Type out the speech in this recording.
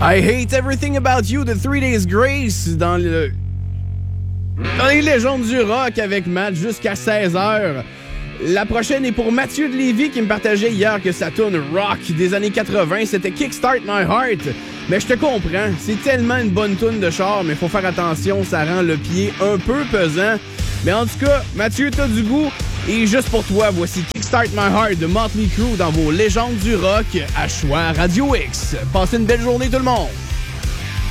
I Hate Everything About You de 3 Days Grace dans les légendes du rock avec Matt jusqu'à 16h. La prochaine est pour Mathieu de Lévis qui me partageait hier que sa tune rock des années 80, c'était Kickstart My Heart. Mais je te comprends, c'est tellement une bonne tune de char, mais faut faire attention, ça rend le pied un peu pesant. Mais en tout cas, Mathieu, t'as du goût. Et juste pour toi, voici Kickstart My Heart de Motley Crue dans vos légendes du rock à Choix Radio X. Passez une belle journée tout le monde!